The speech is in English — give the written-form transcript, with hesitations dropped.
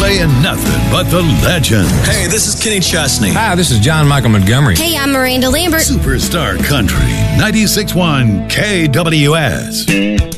playing nothing but the legends. Hey, this is Kenny Chesney. Hi, this is John Michael Montgomery. Hey, I'm Miranda Lambert. Superstar Country, 96.1 KWS.